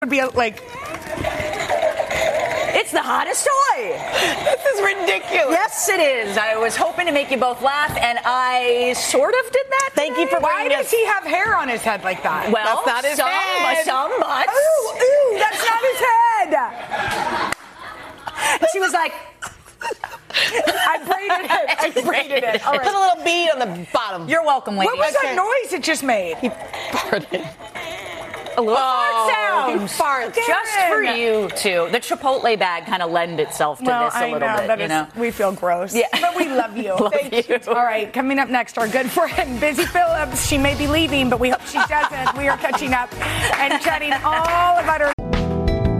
would be like, it's the hottest toy. This is ridiculous. Yes, it is. I was hoping to make you both laugh, and I sort of did that. Thank you for Why does he have hair on his head like that? Well, that's not his head. Some butts. Ooh, that's not his head. And she was like, I braided it. All right. Put a little bead on the bottom. you're welcome, ladies. What was that noise it just made? He farted. A little fart sound. Farts. Just for you two. The Chipotle bag kind of lend itself to this a little bit, you know? We feel gross. Yeah. But we love you. Thank you. All right, coming up next, our good friend, Busy Phillips. She may be leaving, but we hope she doesn't. We are catching up and chatting all about her